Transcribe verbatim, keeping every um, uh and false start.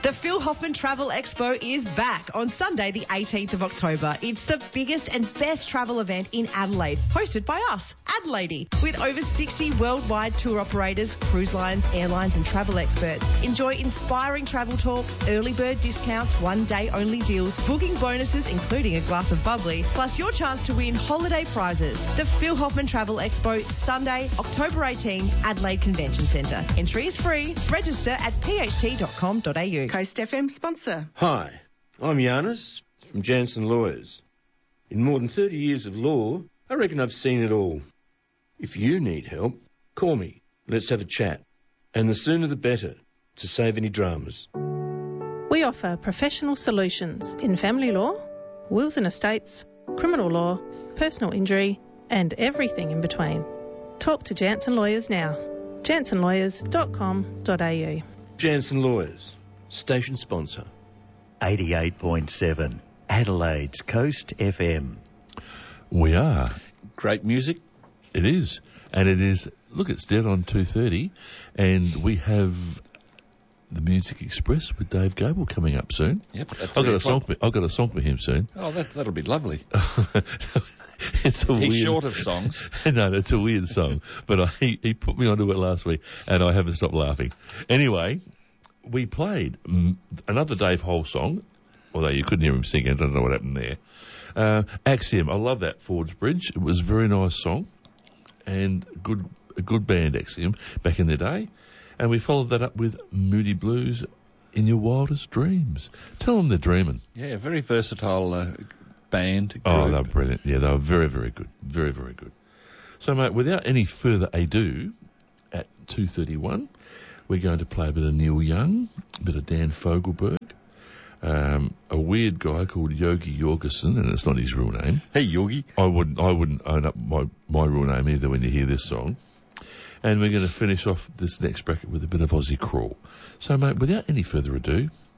The Phil Hoffman Travel Expo is back on Sunday, the eighteenth of October. It's the biggest and best travel event in Adelaide, hosted by us, Adelaide, with over sixty worldwide tour operators, cruise lines, airlines and travel experts. Enjoy inspiring travel talks, early bird discounts, one-day only deals, booking bonuses including a glass of bubbly, plus your chance to win holiday prizes. The Phil Hoffman Travel Expo, Sunday, October eighteenth, Adelaide Convention Centre. Entry is free. Register at p h t dot com dot a u. Coast F M sponsor. Hi, I'm Giannis from Jansen Lawyers. In more than thirty years of law, I reckon I've seen it all. If you need help, call me. Let's have a chat. And the sooner the better, to save any dramas. We offer professional solutions in family law, wills and estates, criminal law, personal injury, and everything in between. Talk to Jansen Lawyers now. jansen lawyers dot com dot a u. Jansen Lawyers, station sponsor. eighty-eight point seven, Adelaide's Coast F M. We are. Great music. It is. And it is, look, it's dead on two thirty, and we have the Music Express with Dave Gable coming up soon. Yep. I've got a song for, I've got a song for him soon. Oh, that, that'll be lovely. It's a He's weird, short of songs. No, it's a weird song, but I, he, he put me onto it last week, and I haven't stopped laughing. Anyway, we played mm, another Dave Hole song, although you couldn't hear him singing. I don't know what happened there. Uh, Axiom, I love that Ford's Bridge. It was a very nice song, and good a good band, Axiom, back in the day. And we followed that up with Moody Blues, In Your Wildest Dreams. Tell them they're dreaming. Yeah, very versatile uh, band. Group. Oh, they're brilliant. Yeah, they were very, very good. Very, very good. So, mate, without any further ado, at two thirty-one, we're going to play a bit of Neil Young, a bit of Dan Fogelberg, um, a weird guy called Yogi Jorgensen, and it's not his real name. Hey, Yogi. I wouldn't, I wouldn't own up my, my real name either when you hear this song. And we're going to finish off this next bracket with a bit of Aussie Crawl. So, mate, without any further ado,